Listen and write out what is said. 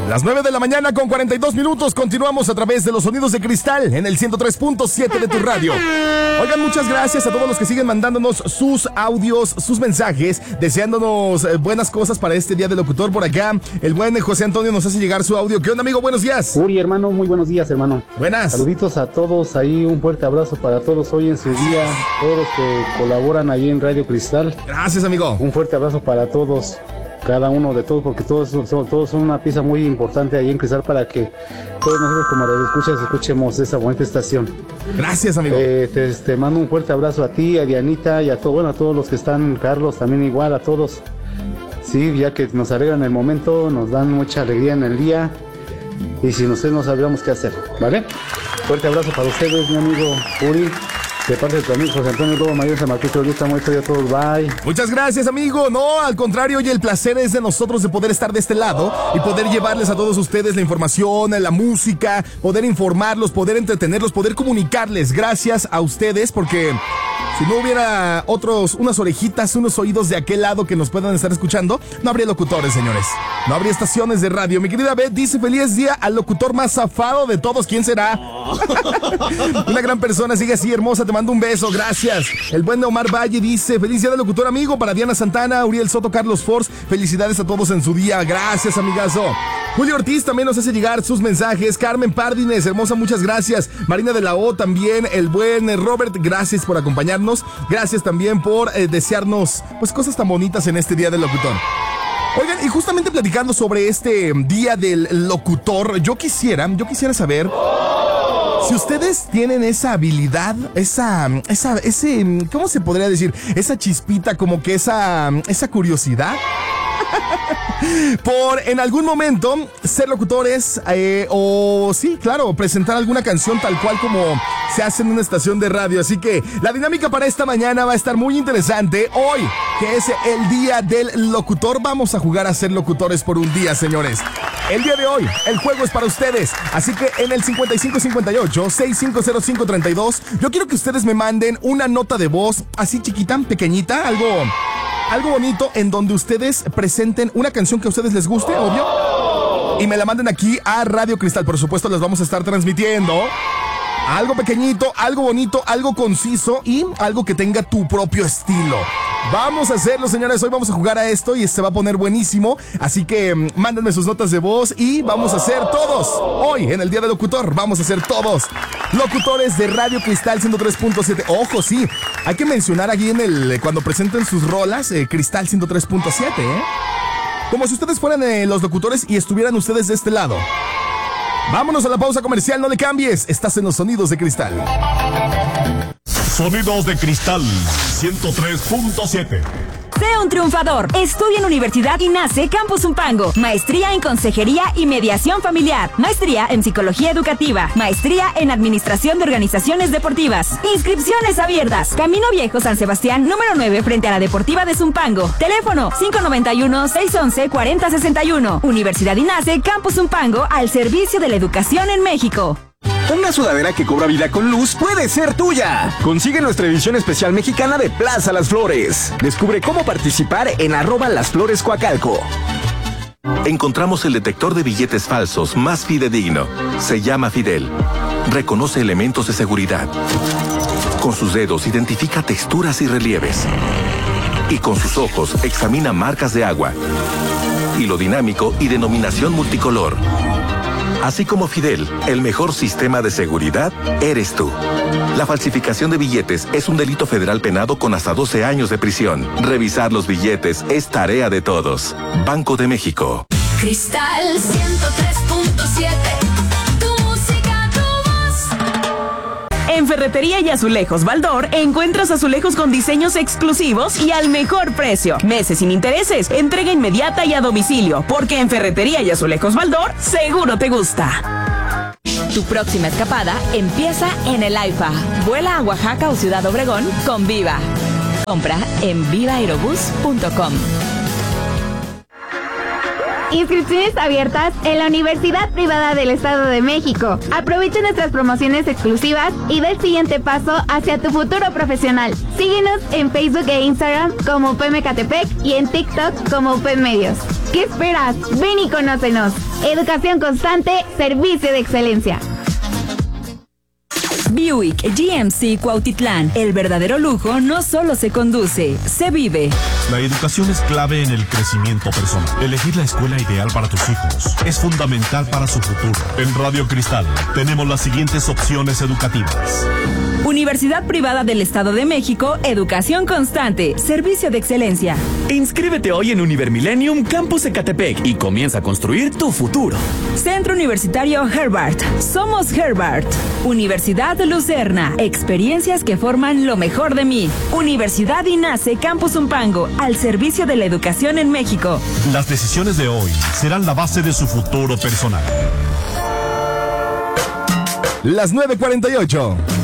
Las 9 de la mañana con 42 minutos. Continuamos a través de los sonidos de cristal en el 103.7 de tu radio. Oigan, muchas gracias a todos los que siguen mandándonos sus audios, sus mensajes, deseándonos buenas cosas para este día del locutor. Por acá, el buen José Antonio nos hace llegar su audio. ¿Qué onda, amigo? Buenos días. Uri, hermano, muy buenos días, hermano. Buenas. Saluditos a todos ahí, un fuerte abrazo para todos hoy en su día, todos los que colaboran ahí en Radio Cristal. Gracias, amigo. Un fuerte abrazo para todos. Cada uno de todos, porque todos son una pieza muy importante ahí en Cristal para que todos nosotros como radioescuchas escuchemos esa bonita estación. Gracias, amigo. Te mando un fuerte abrazo a ti, a Dianita y a todos los que están, Carlos también igual, a todos. Sí, ya que nos alegran el momento, nos dan mucha alegría en el día y sin ustedes no sabríamos qué hacer, ¿vale? Fuerte abrazo para ustedes, mi amigo Uri. De parte de tu amigo José Antonio Lobo Mayor San Martín, ahorita muestro ya todos, bye. Muchas gracias, amigo. No, al contrario, oye, el placer es de nosotros de poder estar de este lado y poder llevarles a todos ustedes la información, la música, poder informarlos, poder entretenerlos, poder comunicarles. Gracias a ustedes, porque si no hubiera unas orejitas, unos oídos de aquel lado que nos puedan estar escuchando, no habría locutores, señores. No habría estaciones de radio. Mi querida Beth dice, feliz día al locutor más zafado de todos. ¿Quién será? Una gran persona, sigue así, hermosa, te mando un beso, gracias. El buen Omar Valle dice, feliz día del locutor, amigo, para Diana Santana, Uriel Soto, Carlos Force, felicidades a todos en su día, gracias, amigazo. Julio Ortiz también nos hace llegar sus mensajes. Carmen Pardines, hermosa, muchas gracias. Marina de la O también, el buen Robert, gracias por acompañarnos, gracias también por desearnos pues cosas tan bonitas en este día del locutor. Oigan, y justamente platicando sobre este día del locutor, yo quisiera saber si ustedes tienen esa habilidad, ese, ¿cómo se podría decir? Esa chispita, como que esa curiosidad por en algún momento ser locutores o sí, claro, presentar alguna canción tal cual como se hace en una estación de radio. Así que la dinámica para esta mañana va a estar muy interesante. Hoy, que es el día del locutor, vamos a jugar a ser locutores por un día, señores. El día de hoy, el juego es para ustedes. Así que en el 5558-650532, yo quiero que ustedes me manden una nota de voz así chiquita, pequeñita, algo bonito, en donde ustedes presenten una canción que a ustedes les guste, obvio, y me la manden aquí a Radio Cristal. Por supuesto, les vamos a estar transmitiendo algo pequeñito, algo bonito, algo conciso y algo que tenga tu propio estilo. Vamos a hacerlo, señores. Hoy vamos a jugar a esto y se va a poner buenísimo. Así que mándenme sus notas de voz y vamos a hacer todos. Hoy, en el Día del Locutor, vamos a hacer todos locutores de Radio Cristal 103.7. Ojo, sí, hay que mencionar aquí cuando presenten sus rolas, Cristal 103.7, como si ustedes fueran los locutores y estuvieran ustedes de este lado. Vámonos a la pausa comercial, no le cambies. Estás en los sonidos de Cristal. Sonidos de Cristal 103.7. Sé un triunfador. Estudia en Universidad INACE Campus Zumpango. Maestría en Consejería y Mediación Familiar. Maestría en Psicología Educativa. Maestría en Administración de Organizaciones Deportivas. Inscripciones abiertas. Camino Viejo San Sebastián, número 9, frente a la Deportiva de Zumpango. Teléfono 591-611-4061. Universidad INACE Campus Zumpango, al servicio de la educación en México. Una sudadera que cobra vida con luz puede ser tuya. Consigue nuestra edición especial mexicana de Plaza Las Flores. Descubre cómo participar en @LasFloresCoacalco. Encontramos el detector de billetes falsos más fidedigno. Se llama Fidel. Reconoce elementos de seguridad. Con sus dedos identifica texturas y relieves. Y con sus ojos examina marcas de agua, hilo dinámico y denominación multicolor. Así como Fidel, el mejor sistema de seguridad eres tú. La falsificación de billetes es un delito federal penado con hasta 12 años de prisión. Revisar los billetes es tarea de todos. Banco de México. Cristal 103.7. Tu música, tu voz. En Ferretería y Azulejos Baldor encuentras azulejos con diseños exclusivos y al mejor precio. Meses sin intereses, entrega inmediata y a domicilio, porque en Ferretería y Azulejos Baldor seguro te gusta. Tu próxima escapada empieza en el AIFA. Vuela a Oaxaca o Ciudad Obregón con Viva. Compra en vivaaerobus.com. Inscripciones abiertas en la Universidad Privada del Estado de México. Aprovecha nuestras promociones exclusivas y da el siguiente paso hacia tu futuro profesional. Síguenos en Facebook e Instagram como UPM Catepec y en TikTok como UPM Medios. ¿Qué esperas? Ven y conócenos. Educación constante, servicio de excelencia. Buick GMC Cuautitlán. El verdadero lujo no solo se conduce, se vive. La educación es clave en el crecimiento personal. Elegir la escuela ideal para tus hijos es fundamental para su futuro. En Radio Cristal tenemos las siguientes opciones educativas. Universidad Privada del Estado de México, educación constante, servicio de excelencia. Inscríbete hoy en Univermillennium Campus Ecatepec y comienza a construir tu futuro. Centro Universitario Herbart. Somos Herbart. Universidad Lucerna. Experiencias que forman lo mejor de mí. Universidad INACE Campus Umpango. Al servicio de la educación en México. Las decisiones de hoy serán la base de su futuro personal. Las 9:48.